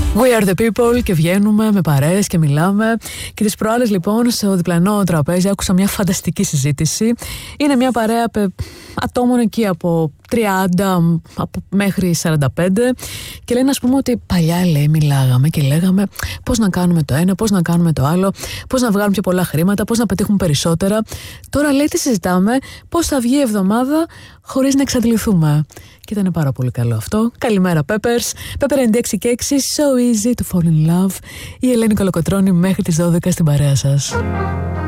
We are the people και βγαίνουμε με παρέες και μιλάμε. Και τις προάλλες λοιπόν στο διπλανό τραπέζι άκουσα μια φανταστική συζήτηση. Είναι μια παρέα ατόμων εκεί από 30 μέχρι 45 και λένε, ας πούμε, ότι παλιά, λέει, μιλάγαμε και λέγαμε πώς να κάνουμε το ένα, πώς να κάνουμε το άλλο, πώς να βγάλουμε πιο πολλά χρήματα, πώς να πετύχουμε περισσότερα. Τώρα, λέει, τι συζητάμε, πώς θα βγει η εβδομάδα χωρίς να εξαντληθούμε. Και ήταν πάρα πολύ καλό αυτό. Καλημέρα, Peppers. Pepper 96 και 6, so easy to fall in love. Η Ελένη Κολοκοτρώνη μέχρι τις 12 στην παρέα σας.